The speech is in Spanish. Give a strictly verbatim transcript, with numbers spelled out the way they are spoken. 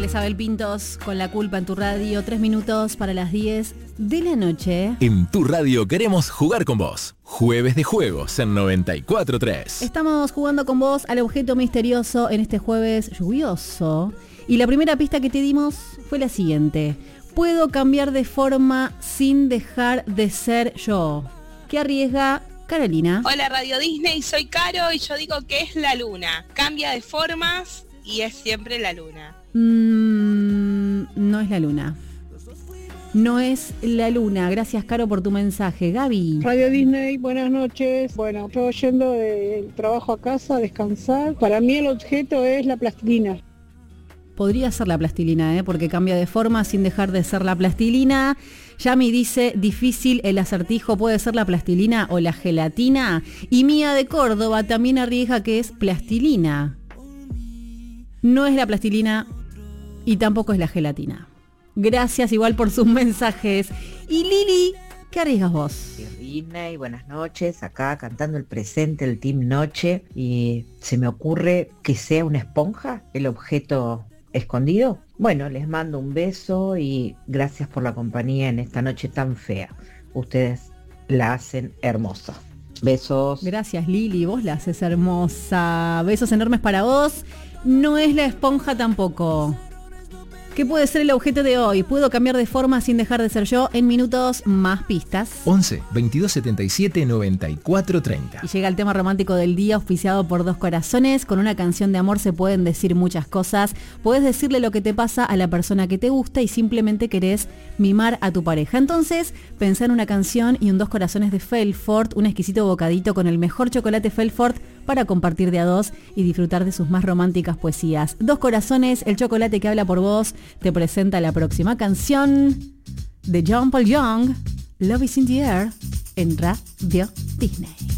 les habla el Pintos con La Culpa en tu radio. Tres minutos para las diez de la noche. En tu radio queremos jugar con vos. Jueves de Juegos en noventa y cuatro tres. Estamos jugando con vos al objeto misterioso en este jueves lluvioso. Y la primera pista que te dimos fue la siguiente. Puedo cambiar de forma sin dejar de ser yo. ¿Qué arriesga Carolina? Hola Radio Disney, soy Caro y yo digo que es la luna. Cambia de formas y es siempre la luna. Mm, no es la luna. No es la luna. Gracias, Caro, por tu mensaje. Gaby. Radio Disney, buenas noches. Bueno, yo yendo del trabajo a casa a descansar. Para mí el objeto es la plastilina. Podría ser la plastilina, ¿eh? Porque cambia de forma sin dejar de ser la plastilina. Yami dice, difícil el acertijo, puede ser la plastilina o la gelatina. Y Mía de Córdoba también arriesga que es plastilina. No es la plastilina y tampoco es la gelatina. Gracias igual por sus mensajes. Y Lili, ¿qué arriesgas vos? Disney, buenas noches, acá cantando el presente, el Team Noche, y se me ocurre que sea una esponja, el objeto escondido. Bueno, les mando un beso y gracias por la compañía en esta noche tan fea. Ustedes la hacen hermosa. Besos. Gracias, Lili, vos la haces hermosa. Besos enormes para vos. No es la esponja tampoco. ¿Qué puede ser el objeto de hoy? ¿Puedo cambiar de forma sin dejar de ser yo? En minutos, más pistas. once, veintidós setenta y siete, noventa y cuatro treinta. Y llega el tema romántico del día, auspiciado por Dos Corazones. Con una canción de amor se pueden decir muchas cosas. Puedes decirle lo que te pasa a la persona que te gusta y simplemente querés mimar a tu pareja. Entonces, pensá en una canción y un Dos Corazones de Felfort, un exquisito bocadito con el mejor chocolate Felfort para compartir de a dos y disfrutar de sus más románticas poesías. Dos Corazones, el chocolate que habla por vos, te presenta la próxima canción de John Paul Young, Love is in the Air, en Radio Disney.